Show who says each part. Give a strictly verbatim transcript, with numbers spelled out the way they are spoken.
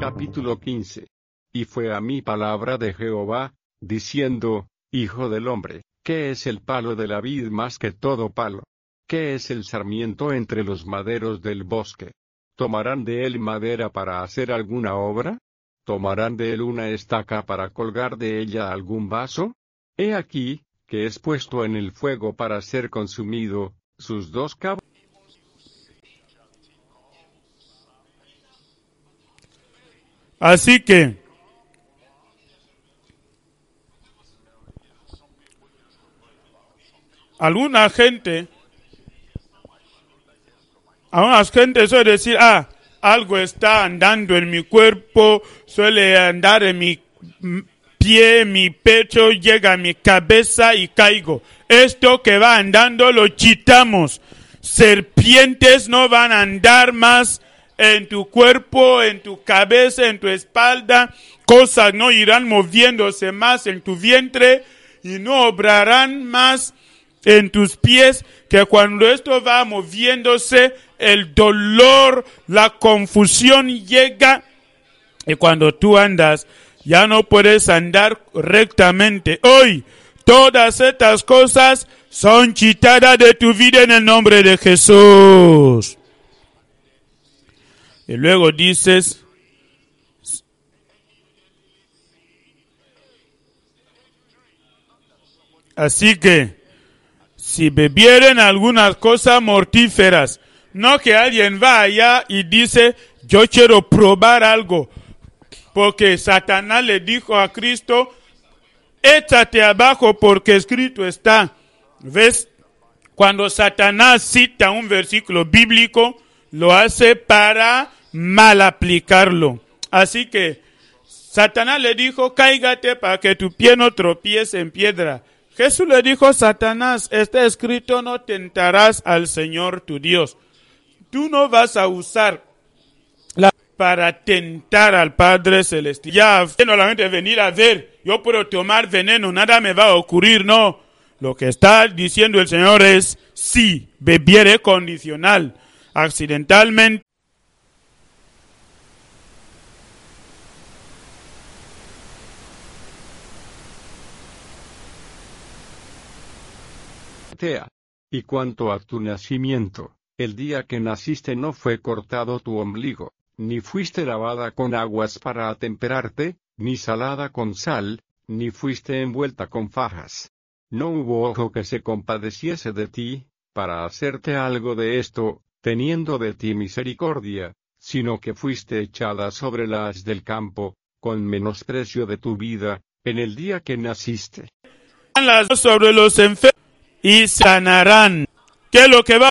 Speaker 1: Capítulo quince. Y fue a mí palabra de Jehová, diciendo, Hijo del hombre, ¿qué es el palo de la vid más que todo palo? ¿Qué es el sarmiento entre los maderos del bosque? ¿Tomarán de él madera para hacer alguna obra? ¿Tomarán de él una estaca para colgar de ella algún vaso? He aquí, que es puesto en el fuego para ser consumido, sus dos cabos.
Speaker 2: Así que, alguna gente, algunas gente suele decir, ah, algo está andando en mi cuerpo, suele andar en mi pie, mi pecho, llega a mi cabeza y caigo. Esto que va andando lo quitamos. Serpientes no van a andar más en tu cuerpo, en tu cabeza, en tu espalda. Cosas no irán moviéndose más en tu vientre y no obrarán más en tus pies, que cuando esto va moviéndose, el dolor, la confusión llega, y cuando tú andas, ya no puedes andar rectamente. Hoy, todas estas cosas son quitadas de tu vida en el nombre de Jesús. Y luego dices, así que, si bebieren algunas cosas mortíferas, no que alguien va allá y dice, yo quiero probar algo, porque Satanás le dijo a Cristo, échate abajo porque escrito está. ¿Ves? Cuando Satanás cita un versículo bíblico, lo hace para mal aplicarlo. Así que Satanás le dijo, cáigate para que tu pie no tropiece en piedra. Jesús le dijo, Satanás, está escrito, no tentarás al Señor tu Dios. Tú no vas a usar la para tentar al Padre Celestial. Ya, no solamente venir a ver, yo puedo tomar veneno, nada me va a ocurrir, no. Lo que está diciendo el Señor es, sí, bebiere condicional, accidentalmente.
Speaker 1: Y cuanto a tu nacimiento, el día que naciste no fue cortado tu ombligo, ni fuiste lavada con aguas para atemperarte, ni salada con sal, ni fuiste envuelta con fajas. No hubo ojo que se compadeciese de ti, para hacerte algo de esto, teniendo de ti misericordia, sino que fuiste echada sobre la haz del campo, con menosprecio de tu vida, en el día que naciste.
Speaker 2: Sobre los enfermos y sanarán. ¿Qué es lo que va